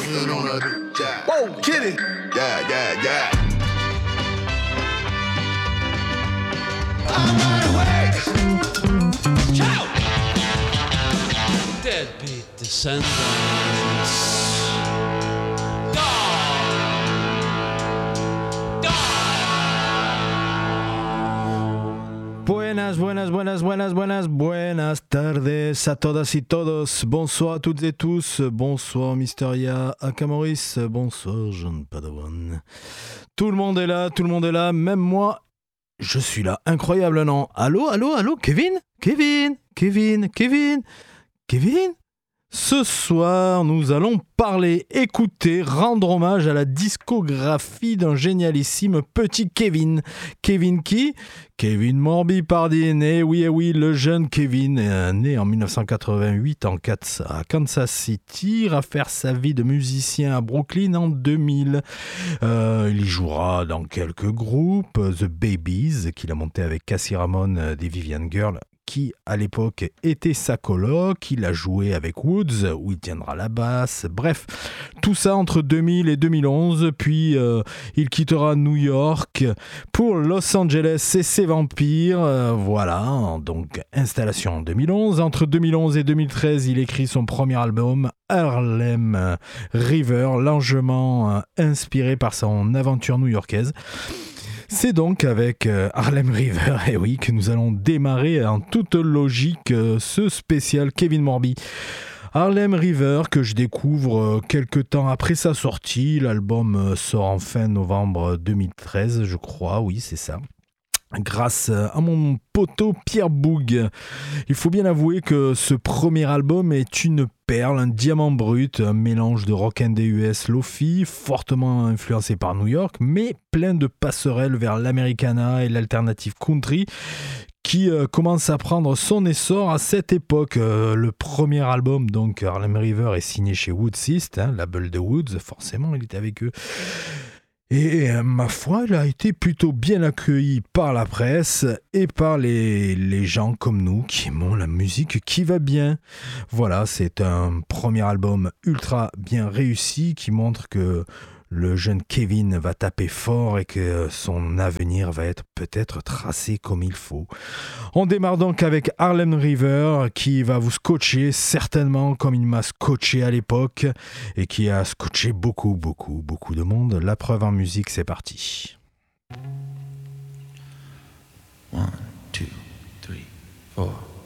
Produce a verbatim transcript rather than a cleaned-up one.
Good on a jack. Whoa, kitty. Yeah, yeah, yeah. I'm right away. Ciao. Deadbeat descendants. Buenas, buenas, buenas, buenas, buenas, buenas tardes a todas y todos. Bonsoir à toutes et tous. Bonsoir Mysteria Akamoris. Bonsoir Jean Padawan. Tout le monde est là, tout le monde est là. Même moi, je suis là. Incroyable, non? Allô, allô, allô, Kevin? Kevin? Kevin? Kevin? Kevin? Ce soir, nous allons parler, écouter, rendre hommage à la discographie d'un génialissime petit Kevin. Kevin qui? Kevin Morby Pardine. Eh oui, eh oui, le jeune Kevin, né en dix-neuf cent quatre-vingt-huit en à Kansas City, ira faire sa vie de musicien à Brooklyn en deux mille. Euh, il y jouera dans quelques groupes, The Babies, qu'il a monté avec Cassie Ramone des Vivian Girl, qui à l'époque était sa coloc. Il a joué avec Woods où il tiendra la basse, bref, tout ça entre deux mille et deux mille onze, puis euh, il quittera New York pour Los Angeles et ses vampires, euh, voilà, donc installation en deux mille onze. Entre deux mille onze et deux mille treize, il écrit son premier album Harlem River, largement euh, inspiré par son aventure new-yorkaise. C'est donc avec euh, Harlem River, et oui, que nous allons démarrer en toute logique euh, ce spécial Kevin Morby. Harlem River, que je découvre euh, quelques temps après sa sortie. L'album euh, sort en fin novembre deux mille treize, je crois, oui, c'est ça. Grâce à mon poteau Pierre Boug. Il faut bien avouer que ce premier album est une perle, un diamant brut, un mélange de rock indé U S lofi, fortement influencé par New York, mais plein de passerelles vers l'Americana et l'alternative country, qui euh, commence à prendre son essor à cette époque. Euh, le premier album, donc Harlem River, est signé chez Woodsist, hein, label de Woods, forcément, il était avec eux. Et euh, ma foi, il a été plutôt bien accueilli par la presse et par les, les gens comme nous qui aimons la musique qui va bien. Voilà, c'est un premier album ultra bien réussi qui montre que le jeune Kevin va taper fort et que son avenir va être peut-être tracé comme il faut. On démarre donc avec Harlem River qui va vous scotcher certainement comme il m'a scotché à l'époque et qui a scotché beaucoup, beaucoup, beaucoup de monde. La preuve en musique, c'est parti. One, two, three, four.